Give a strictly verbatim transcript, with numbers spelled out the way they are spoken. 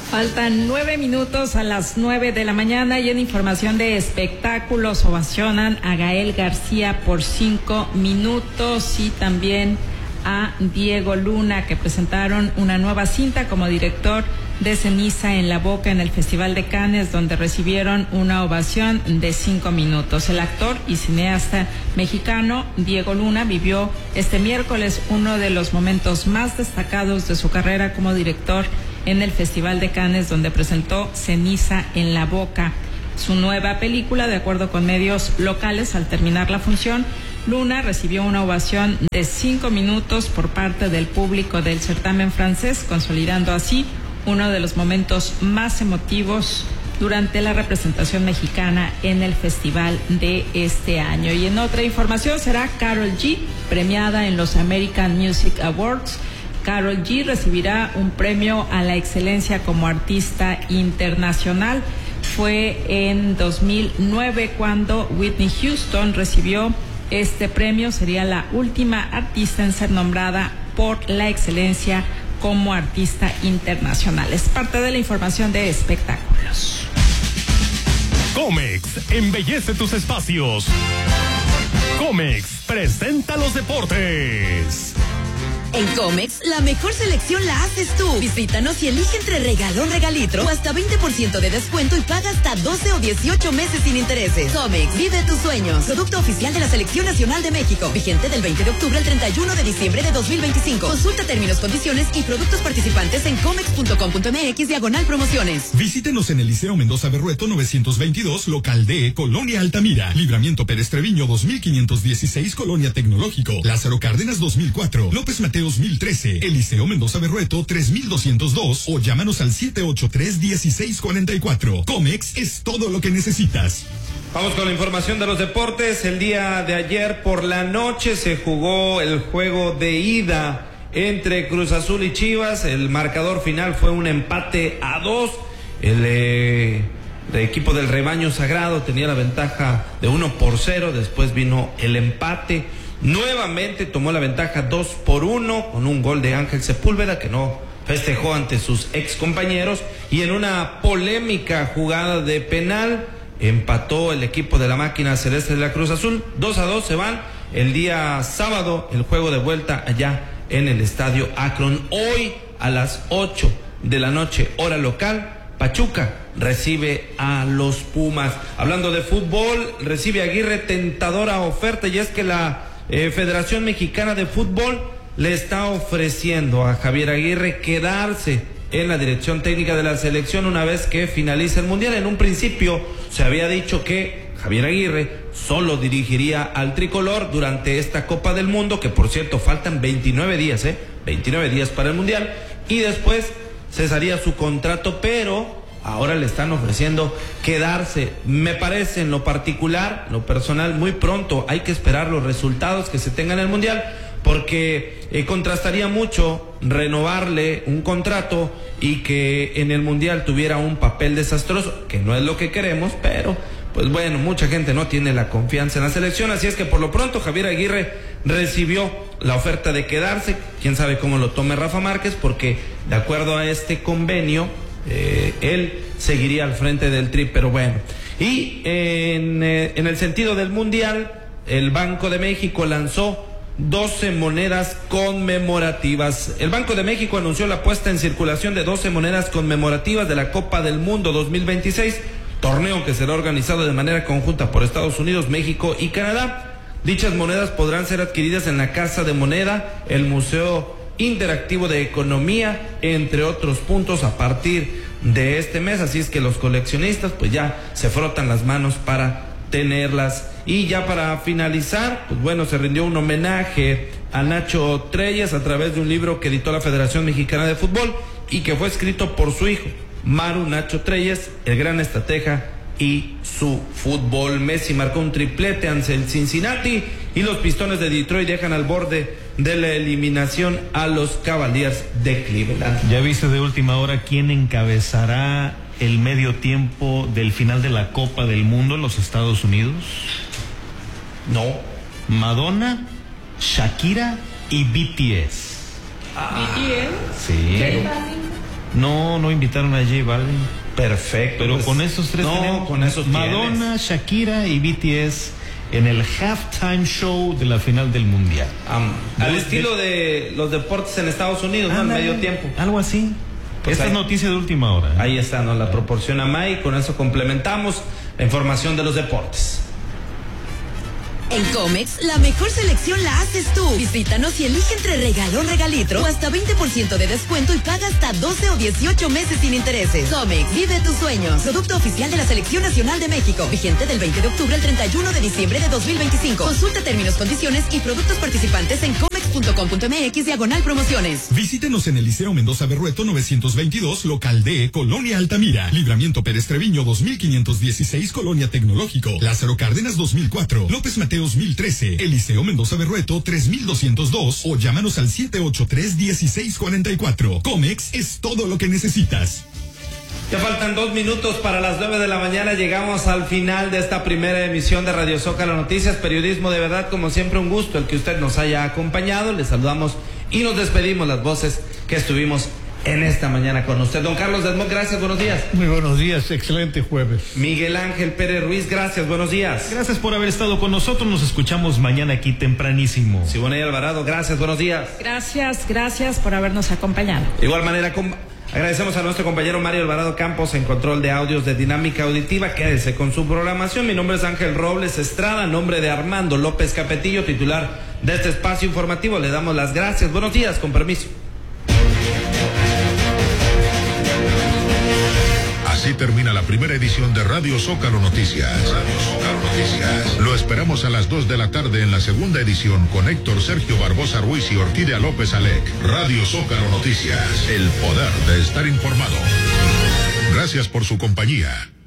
Faltan nueve minutos a las nueve de la mañana y en información de espectáculos ovacionan a Gael García por cinco minutos y también a Diego Luna, que presentaron una nueva cinta como director de Ceniza en la Boca en el Festival de Cannes, donde recibieron una ovación de cinco minutos. El actor y cineasta mexicano Diego Luna vivió este miércoles uno de los momentos más destacados de su carrera como director en el Festival de Cannes, donde presentó Ceniza en la Boca, su nueva película. De acuerdo con medios locales, al terminar la función, Luna recibió una ovación de cinco minutos por parte del público del certamen francés, consolidando así uno de los momentos más emotivos durante la representación mexicana en el festival de este año. Y en otra información, será Karol G premiada en los American Music Awards. Karol G recibirá un premio a la excelencia como artista internacional. Fue en dos mil nueve cuando Whitney Houston recibió este premio. Sería la última artista en ser nombrada por la excelencia como artista internacional. Es parte de la información de espectáculos. Comex embellece tus espacios. Comex presenta los deportes. En Comex, la mejor selección la haces tú. Visítanos y elige entre regalón, regalitro o hasta veinte por ciento de descuento y paga hasta doce o dieciocho meses sin intereses. Comex, vive tus sueños. Producto oficial de la Selección Nacional de México. Vigente del veinte de octubre al treinta y uno de diciembre de dos mil veinticinco. Consulta términos, condiciones y productos participantes en comex punto com punto m x diagonal promociones. Visítenos en el Liceo Mendoza Berrueto novecientos veintidós, local D, Colonia Altamira. Libramiento Pérez Treviño dos mil quinientos dieciséis, Colonia Tecnológico. Lázaro Cárdenas dos mil cuatro. López Mateo dos mil trece, Eliseo Mendoza Berrueto tres mil doscientos dos o llámanos al siete ocho tres, uno seis cuatro cuatro. Comex es todo lo que necesitas. Vamos con la información de los deportes. El día de ayer por la noche se jugó el juego de ida entre Cruz Azul y Chivas. El marcador final fue un empate a dos. El eh, el equipo del Rebaño Sagrado tenía la ventaja de uno por cero. Después vino el empate. Nuevamente tomó la ventaja dos por uno con un gol de Ángel Sepúlveda, que no festejó ante sus ex compañeros, y en una polémica jugada de penal empató el equipo de la máquina celeste de la Cruz Azul. Dos a dos se van. El día sábado el juego de vuelta allá en el estadio Akron. Hoy a las ocho de la noche, hora local, Pachuca recibe a los Pumas. Hablando de fútbol, recibe Aguirre tentadora oferta, y es que la Eh, Federación Mexicana de Fútbol le está ofreciendo a Javier Aguirre quedarse en la dirección técnica de la selección una vez que finalice el Mundial. En un principio se había dicho que Javier Aguirre solo dirigiría al tricolor durante esta Copa del Mundo, que por cierto faltan veintinueve días, ¿eh? veintinueve días para el Mundial, y después cesaría su contrato, pero ahora le están ofreciendo quedarse. Me parece, en lo particular, lo personal, muy pronto. Hay que esperar los resultados que se tengan en el Mundial, porque eh, contrastaría mucho renovarle un contrato y que en el Mundial tuviera un papel desastroso, que no es lo que queremos, pero pues bueno, mucha gente no tiene la confianza en la selección. Así es que por lo pronto Javier Aguirre recibió la oferta de quedarse. Quién sabe cómo lo tome Rafa Márquez, porque de acuerdo a este convenio, Eh, él seguiría al frente del Tri, pero bueno. Y en, eh, en el sentido del Mundial, el Banco de México lanzó doce monedas conmemorativas. El Banco de México anunció la puesta en circulación de doce monedas conmemorativas de la Copa del Mundo dos mil veintiséis, torneo que será organizado de manera conjunta por Estados Unidos, México y Canadá. Dichas monedas podrán ser adquiridas en la Casa de Moneda, el Museo Interactivo de Economía, entre otros puntos, a partir de este mes. Así es que los coleccionistas pues ya se frotan las manos para tenerlas. Y ya para finalizar, pues bueno, se rindió un homenaje a Nacho Treyes a través de un libro que editó la Federación Mexicana de Fútbol y que fue escrito por su hijo, Maru Nacho Treyes, el gran estratega y su fútbol. Messi marcó un triplete ante el Cincinnati y los Pistones de Detroit dejan al borde de la eliminación a los Cavaliers de Cleveland. ¿Ya viste de última hora quién encabezará el medio tiempo del final de la Copa del Mundo en los Estados Unidos? No. Madonna, Shakira y B T S. Ah. ¿B T S? Sí. ¿Qué? No, no invitaron a J Balvin. Perfecto. Pero pues, con esos tres no, tenemos con esos Madonna, tienes. Shakira y B T S en el halftime show de la final del mundial. Um, al Muy estilo de los deportes en Estados Unidos, ¿no? En medio tiempo. Algo así. Pues Esta ahí, es noticia de última hora. ¿eh? Ahí está, nos la proporciona May. Con eso complementamos la información de los deportes. En Comex, la mejor selección la haces tú. Visítanos y elige entre regalón, regalitro o hasta veinte por ciento de descuento y paga hasta doce o dieciocho meses sin intereses. Comex, vive tus sueños. Producto oficial de la Selección Nacional de México. Vigente del veinte de octubre al treinta y uno de diciembre de dos mil veinticinco. Consulta términos, condiciones y productos participantes en comex punto com punto m x diagonal promociones. Visítenos en el Liceo Mendoza Berrueto novecientos veintidós, local D, Colonia Altamira. Libramiento Pérez Treviño dos mil quinientos dieciséis, Colonia Tecnológico. Lázaro Cárdenas dos mil cuatro. López Mateos dos mil trece. Eliseo Mendoza Berrueto tres mil doscientos dos o llámanos al siete ocho tres, dieciséis cuarenta y cuatro. Comex es todo lo que necesitas. Ya faltan dos minutos para las nueve de la mañana. Llegamos al final de esta primera emisión de Radio Zócalo Noticias. Periodismo de verdad, como siempre, un gusto el que usted nos haya acompañado. Les saludamos y nos despedimos las voces que estuvimos en esta mañana con usted. Don Carlos Desmond, gracias, buenos días. Muy buenos días, excelente jueves. Miguel Ángel Pérez Ruiz, gracias, buenos días. Gracias por haber estado con nosotros. Nos escuchamos mañana aquí tempranísimo. Siboney Alvarado, gracias, buenos días. Gracias, gracias por habernos acompañado. De igual manera, com- agradecemos a nuestro compañero Mario Alvarado Campos en control de audios de Dinámica Auditiva. Quédese con su programación. Mi nombre es Ángel Robles Estrada, nombre de Armando López Capetillo, titular de este espacio informativo. Le damos las gracias. Buenos días, con permiso. Así termina la primera edición de Radio Zócalo Noticias. Radio Zócalo Noticias. Lo esperamos a las dos de la tarde en la segunda edición con Héctor Sergio Barbosa Ruiz y Orquídea López Alec. Radio Zócalo Noticias. El poder de estar informado. Gracias por su compañía.